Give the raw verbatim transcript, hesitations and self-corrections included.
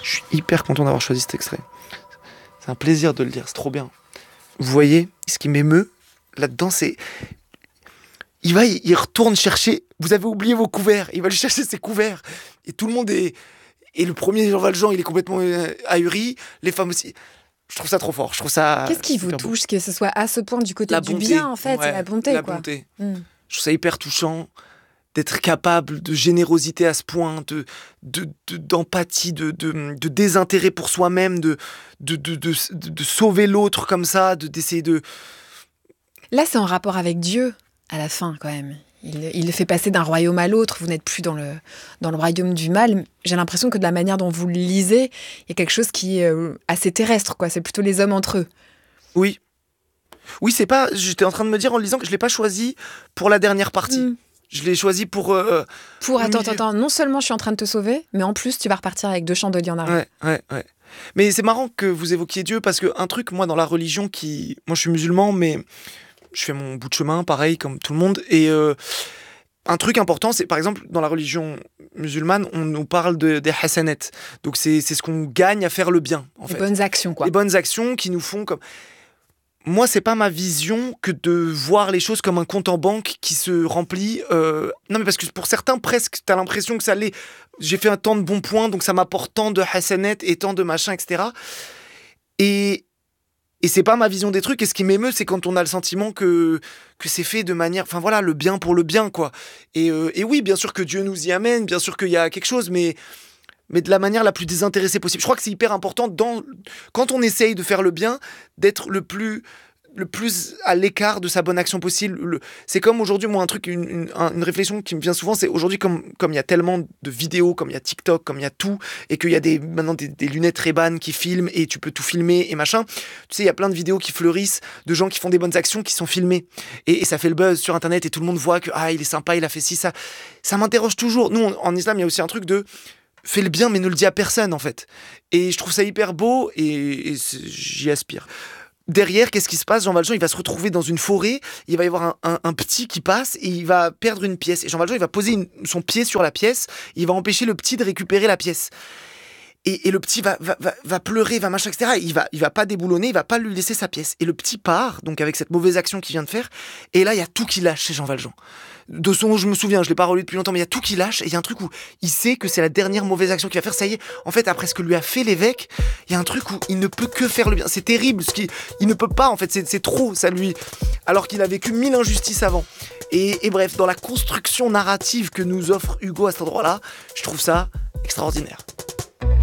Je suis hyper content d'avoir choisi cet extrait. C'est un plaisir de le dire, c'est trop bien. Vous voyez, ce qui m'émeut là-dedans, c'est... Il va, il retourne chercher... Vous avez oublié vos couverts. Il va lui chercher ses couverts. Et tout le monde est... Et le premier Jean Valjean, il est complètement ahuri. Les femmes aussi. Je trouve ça trop fort. Je trouve ça... Qu'est-ce qui vous touche, beau. Que ce soit à ce point du côté la du bonté. bien, en fait, Ouais, c'est la bonté, la quoi. bonté. Mm. Je trouve ça hyper touchant d'être capable de générosité à ce point, de, de, de, d'empathie, de, de, de désintérêt pour soi-même, de, de, de, de, de, de sauver l'autre comme ça, de, d'essayer de... Là, c'est en rapport avec Dieu, à la fin, quand même. Il, il le fait passer d'un royaume à l'autre. Vous n'êtes plus dans le, dans le royaume du mal. J'ai l'impression que de la manière dont vous le lisez, il y a quelque chose qui est euh, assez terrestre, quoi. C'est plutôt les hommes entre eux. Oui. Oui, c'est pas... J'étais en train de me dire en le lisant que je l'ai pas choisi pour la dernière partie. Mm. Je l'ai choisi pour... Euh, pour, attends, attends, attends. Non seulement je suis en train de te sauver, mais en plus, tu vas repartir avec deux chandeliers en argent. Ouais, ouais, ouais. Mais c'est marrant que vous évoquiez Dieu, parce qu'un truc, moi, dans la religion qui... Moi, je suis musulman, mais... Je fais mon bout de chemin, pareil, comme tout le monde. Et euh, un truc important, c'est par exemple, dans la religion musulmane, on nous parle de, des hasanat. Donc, c'est, c'est ce qu'on gagne à faire le bien, en Les fait. bonnes actions, quoi. Les bonnes actions qui nous font comme... Moi, c'est pas ma vision que de voir les choses comme un compte en banque qui se remplit. Euh... Non, mais parce que pour certains, presque, t'as l'impression que ça l'est. J'ai fait un tant de bons points, donc ça m'apporte tant de hasanat et tant de machin, et cetera. Et... Et c'est pas ma vision des trucs, et ce qui m'émeut, c'est quand on a le sentiment que, que c'est fait de manière... Enfin voilà, le bien pour le bien, quoi. Et, euh, et oui, bien sûr que Dieu nous y amène, bien sûr qu'il y a quelque chose, mais, mais de la manière la plus désintéressée possible. Je crois que c'est hyper important, dans, quand on essaye de faire le bien, d'être le plus... le plus à l'écart de sa bonne action possible. Le... C'est comme aujourd'hui, moi, un truc, une, une, une réflexion qui me vient souvent, c'est aujourd'hui, comme comme il y a tellement de vidéos, comme il y a TikTok, comme il y a tout, et qu'il y a des, maintenant des, des lunettes Ray-Ban qui filment, et tu peux tout filmer, et machin. Tu sais, il y a plein de vidéos qui fleurissent, de gens qui font des bonnes actions, qui sont filmées. Et, et ça fait le buzz sur Internet, et tout le monde voit que, ah, il est sympa, il a fait ci, ça. Ça m'interroge toujours. Nous, on, en islam, il y a aussi un truc de... Fais le bien, mais ne le dis à personne, en fait. Et je trouve ça hyper beau, et, et j'y aspire. Derrière, qu'est-ce qui se passe? Jean Valjean, il va se retrouver dans une forêt, il va y avoir un, un, un petit qui passe et il va perdre une pièce. Et Jean Valjean, il va poser une, son pied sur la pièce, il va empêcher le petit de récupérer la pièce. Et, et le petit va, va, va, va pleurer, va machin, et cetera. Il va, il va pas déboulonner, il va pas lui laisser sa pièce. Et le petit part, donc avec cette mauvaise action qu'il vient de faire, et là, il y a tout qui lâche chez Jean Valjean. De son, je me souviens, je l'ai pas relu depuis longtemps, mais il y a tout qui lâche, et il y a un truc où il sait que c'est la dernière mauvaise action qu'il va faire. Ça y est, en fait, après ce que lui a fait l'évêque, il y a un truc où il ne peut que faire le bien. C'est terrible, ce qui, il ne peut pas, en fait, c'est, c'est trop, ça lui... Alors qu'il a vécu mille injustices avant. Et, et bref, dans la construction narrative que nous offre Hugo à cet endroit-là, je trouve ça extraordinaire.